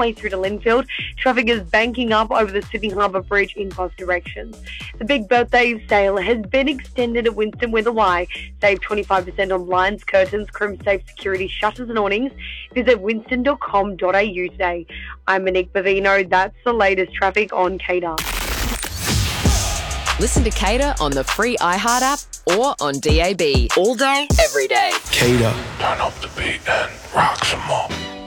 halfway through to Linfield. Traffic is banking up over the Sydney Harbour Bridge in both directions. The big birthday sale has been extended at Winston with a Y. Save 25% on blinds, curtains, crimp-safe security shutters and awnings. Visit winston.com.au today. I'm Monique Bavino. That's the latest traffic on Cater. Listen to Cater on the free iHeart app or on DAB. All day, every day. Cater. Turn up the beat and rock some more.